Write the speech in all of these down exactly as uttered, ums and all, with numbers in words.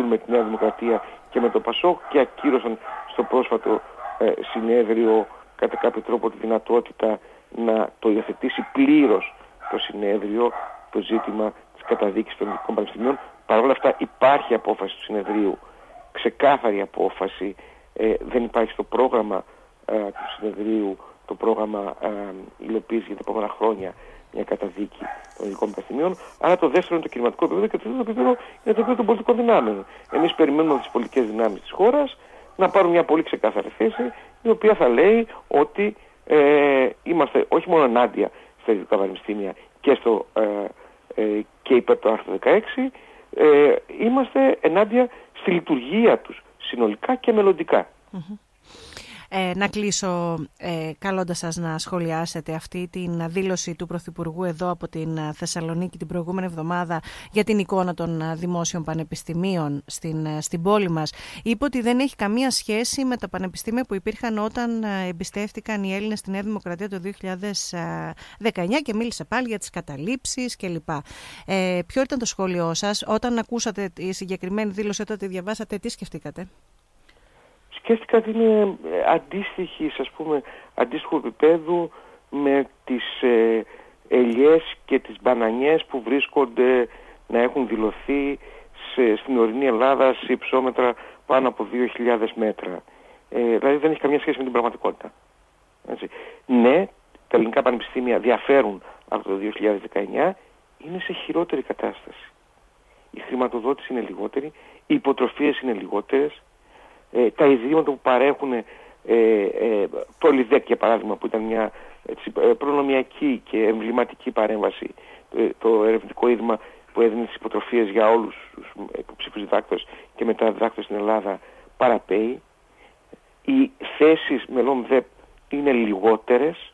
με τη Νέα Δημοκρατία και με το ΠΑΣΟΚ και ακύρωσαν στο πρόσφατο ε, συνέδριο κατά κάποιο τρόπο τη δυνατότητα να το υιοθετήσει πλήρως το συνέδριο το ζήτημα της καταδίκης των ειδικών πανεπιστημίων. Παρ' όλα αυτά υπάρχει απόφαση του συνεδρίου, ξεκάθαρη απόφαση, ε, δεν υπάρχει στο πρόγραμμα ε, του συνεδρίου το πρόγραμμα ε, υλοποίηση για τα επόμενα χρόνια μια καταδίκη των ειδικών πανεπιστημίων. Άρα το δεύτερο είναι το κινηματικό επίπεδο και το τρίτο επίπεδο είναι το επίπεδο των πολιτικών δυνάμεων. Εμείς περιμένουμε τις πολιτικές δυνάμεις της χώρας να πάρουν μια πολύ ξεκάθαρη θέση, η οποία θα λέει ότι ε, είμαστε όχι μόνο ενάντια στα ειδικά πανεπιστήμια και, στο, ε, ε, και υπέρ του άρθρου δεκαέξι, ε, είμαστε ενάντια στη λειτουργία τους συνολικά και μελλοντικά. Mm-hmm. Ε, να κλείσω ε, καλώντας σας να σχολιάσετε αυτή την δήλωση του Πρωθυπουργού εδώ από την Θεσσαλονίκη την προηγούμενη εβδομάδα για την εικόνα των δημόσιων πανεπιστημίων στην, στην πόλη μας. Είπε ότι δεν έχει καμία σχέση με τα πανεπιστήμια που υπήρχαν όταν εμπιστεύτηκαν οι Έλληνες στη Νέα Δημοκρατία το δύο χιλιάδες δεκαεννιά και μίλησε πάλι για τις καταλήψεις κλπ. Ε, ποιο ήταν το σχόλιο σας όταν ακούσατε τη συγκεκριμένη δήλωση, όταν τη διαβάσατε, τι σκεφτήκατε? Σκέφτηκα ότι είναι αντίστοιχη, ας πούμε, αντίστοιχου επίπεδου με τις ε, ελιές και τις μπανανιές που βρίσκονται να έχουν δηλωθεί σε, στην ορεινή Ελλάδα σε υψόμετρα πάνω από δύο χιλιάδες μέτρα. Ε, δηλαδή δεν έχει καμία σχέση με την πραγματικότητα. Έτσι. Ναι, τα ελληνικά πανεπιστήμια διαφέρουν από το δύο χιλιάδες δεκαεννιά, είναι σε χειρότερη κατάσταση. Η χρηματοδότηση είναι λιγότερη, οι υποτροφίες είναι λιγότερες. Ε, τα ιδρύματα που παρέχουν ε, ε, το ΛΙΔΕΚ για παράδειγμα, που ήταν μια έτσι, προνομιακή και εμβληματική παρέμβαση, ε, το ερευνητικό ίδρυμα που έδινε τις υποτροφίες για όλους τους υποψήφιους διδάκτες και μετά διδάκτες στην Ελλάδα, παραπέει. Οι θέσεις μελών ΔΕΠ είναι λιγότερες,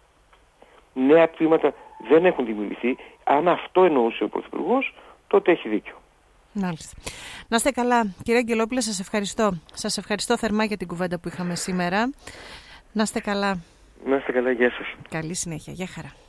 νέα τμήματα δεν έχουν δημιουργηθεί. Αν αυτό εννοούσε ο Πρωθυπουργός, τότε έχει δίκιο. Μάλιστα. Να είστε καλά. Κύριε Αγγελόπουλε, σας ευχαριστώ. Σας ευχαριστώ θερμά για την κουβέντα που είχαμε σήμερα. Να είστε καλά. Να είστε καλά. Γεια σας. Καλή συνέχεια. Γεια χαρά.